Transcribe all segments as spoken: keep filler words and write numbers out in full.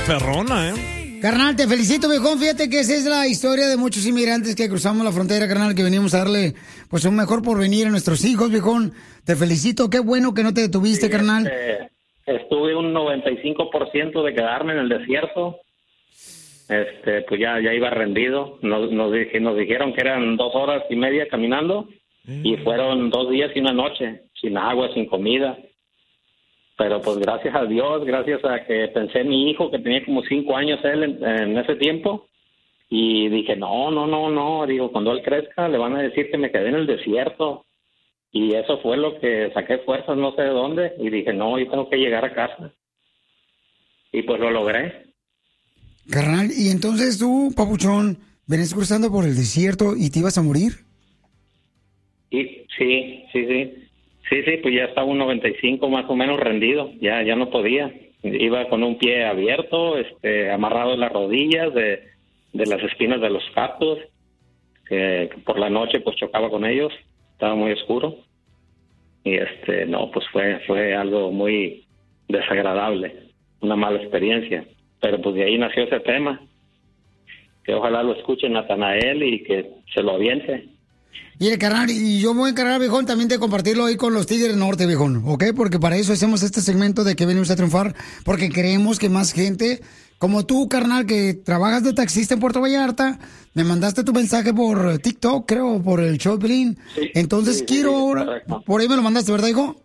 perrona, ¿eh? Carnal, te felicito, viejón. Fíjate que esa es la historia de muchos inmigrantes que cruzamos la frontera, carnal, que venimos a darle pues un mejor porvenir a nuestros hijos, viejón. Te felicito. Qué bueno que no te detuviste, sí, carnal. Este, estuve un noventa y cinco por ciento de quedarme en el desierto. Este, pues ya, ya iba rendido. Nos, nos, dije, nos dijeron que eran dos horas y media caminando mm. y fueron dos días y una noche, sin agua, sin comida. Pero pues gracias a Dios, gracias a que pensé en mi hijo, que tenía como cinco años él en, en ese tiempo, y dije, no, no, no, no, digo, cuando él crezca le van a decir que me quedé en el desierto. Y eso fue lo que saqué fuerzas, no sé de dónde, y dije, no, yo tengo que llegar a casa. Y pues lo logré. Carnal, y entonces tú, papuchón, venís cruzando por el desierto y te ibas a morir. Y, sí, sí, sí. Sí, sí, pues ya estaba un noventa y cinco más o menos rendido, ya ya no podía. Iba con un pie abierto, este, amarrado en las rodillas de, de las espinas de los cactus, que, que por la noche pues chocaba con ellos, estaba muy oscuro. Y este, no, pues fue fue algo muy desagradable, una mala experiencia. Pero pues de ahí nació ese tema, que ojalá lo escuche Natanael y que se lo aviente. Mire, carnal, y yo me voy a encargar, viejón, también de compartirlo ahí con los Tigres Norte, viejón, ¿ok? Porque para eso hacemos este segmento de que venimos a triunfar, porque creemos que más gente, como tú, carnal, que trabajas de taxista en Puerto Vallarta, me mandaste tu mensaje por TikTok, creo, por el show de Pelín. Sí, Entonces sí, quiero sí, ahora, correcto. Por ahí me lo mandaste, ¿verdad, hijo?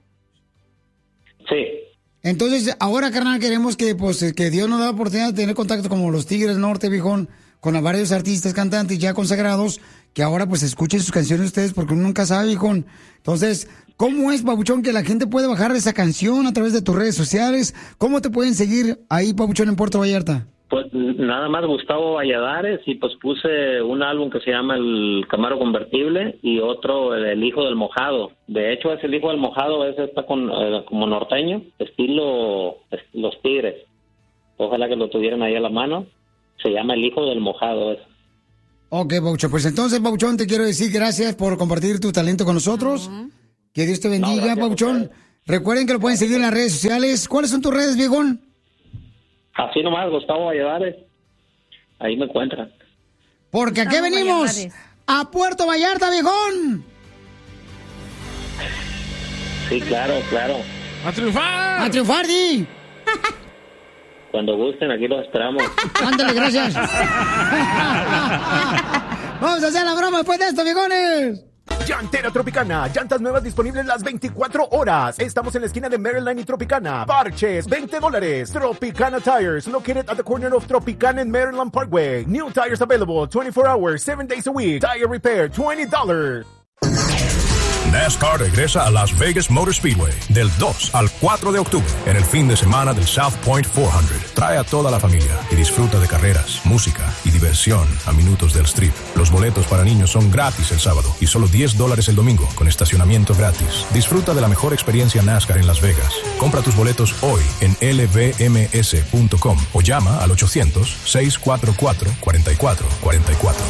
Sí. Entonces, ahora, carnal, queremos que, pues, que Dios nos da la oportunidad de tener contacto como los Tigres Norte, viejón, con varios artistas, cantantes ya consagrados, que ahora pues escuchen sus canciones ustedes, porque uno nunca sabe, hijo. Entonces, ¿cómo es, Papuchón, que la gente puede bajar esa canción a través de tus redes sociales? ¿Cómo te pueden seguir ahí, Papuchón, en Puerto Vallarta? Pues nada más Gustavo Valladares, y pues puse un álbum que se llama El Camaro Convertible y otro El Hijo del Mojado. De hecho, es El Hijo del Mojado, ese está con, eh, como norteño, estilo es, Los Tigres. Ojalá que lo tuvieran ahí a la mano. Se llama El Hijo del Mojado. Eso. Ok, Paucho, pues entonces, Pauchón, te quiero decir gracias por compartir tu talento con nosotros. Uh-huh. Que Dios te bendiga, no, Pauchón. Recuerden que lo pueden seguir en las redes sociales. ¿Cuáles son tus redes, viejón? Así nomás, Gustavo Valladares. Ahí me encuentran. Porque aquí Gustavo venimos Valladares. A Puerto Vallarta, viejón. Sí, claro, claro. ¡A triunfar! ¡A triunfar, di! Cuando gusten, aquí los esperamos. Ándale, gracias. Vamos a hacer la broma después de esto, viejones. Llantera Tropicana, llantas nuevas disponibles las veinticuatro horas. Estamos en la esquina de Maryland y Tropicana. Parches, veinte dólares. Tropicana Tires, located at the corner of Tropicana and Maryland Parkway. New tires available twenty-four hours, seven days a week. Tire repair, twenty dollars. NASCAR regresa a Las Vegas Motor Speedway del dos al cuatro de octubre en el fin de semana del South Point cuatrocientos. Trae a toda la familia y disfruta de carreras, música y diversión a minutos del strip. Los boletos para niños son gratis el sábado y solo diez dólares el domingo con estacionamiento gratis. Disfruta de la mejor experiencia NASCAR en Las Vegas. Compra tus boletos hoy en L V M S punto com o llama al ochocientos, seiscientos cuarenta y cuatro, cuarenta y cuatro cuarenta y cuatro.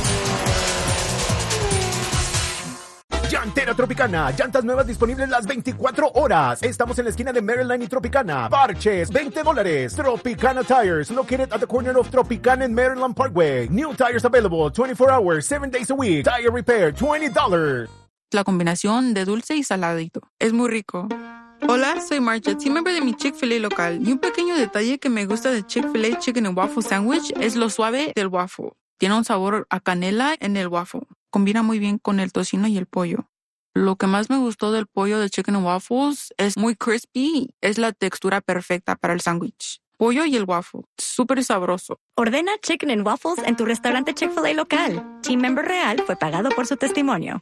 Llantera Tropicana, llantas nuevas disponibles las veinticuatro horas. Estamos en la esquina de Maryland y Tropicana. Parches, veinte dólares. Tropicana Tires, located at the corner of Tropicana and Maryland Parkway. New tires available twenty-four hours, seven days a week. Tire repair, twenty dollars. La combinación de dulce y saladito. Es muy rico. Hola, soy Marcha, team member de mi Chick-fil-A local. Y un pequeño detalle que me gusta de Chick-fil-A Chicken and Waffle Sandwich es lo suave del waffle. Tiene un sabor a canela en el waffle. Combina muy bien con el tocino y el pollo. Lo que más me gustó del pollo de Chicken and Waffles es muy crispy. Es la textura perfecta para el sándwich. Pollo y el waffle. Súper sabroso. Ordena Chicken and Waffles en tu restaurante Chick-fil-A local. Team Member Real fue pagado por su testimonio.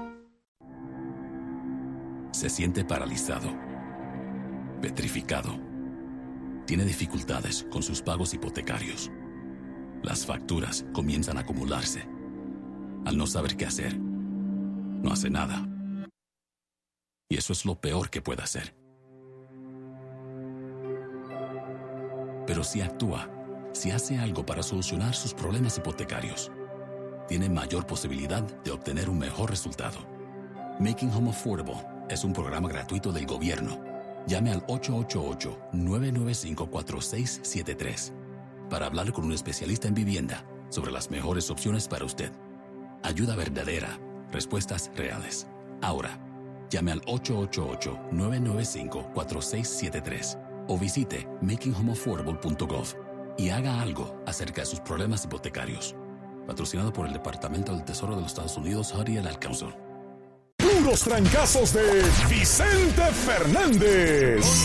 Se siente paralizado. Petrificado. Tiene dificultades con sus pagos hipotecarios. Las facturas comienzan a acumularse. Al no saber qué hacer, no hace nada. Y eso es lo peor que puede hacer. Pero si actúa, si hace algo para solucionar sus problemas hipotecarios, tiene mayor posibilidad de obtener un mejor resultado. Making Home Affordable es un programa gratuito del gobierno. Llame al ocho ocho ocho, nueve nueve cinco, cuatro seis siete tres. para hablar con un especialista en vivienda sobre las mejores opciones para usted. Ayuda verdadera, respuestas reales. Ahora, llame al ocho ocho ocho, nueve nueve cinco, cuatro seis siete tres o visite making home affordable punto gov y haga algo acerca de sus problemas hipotecarios. Patrocinado por el Departamento del Tesoro de los Estados Unidos, Harry el Council. Puros trancazos de Vicente Fernández.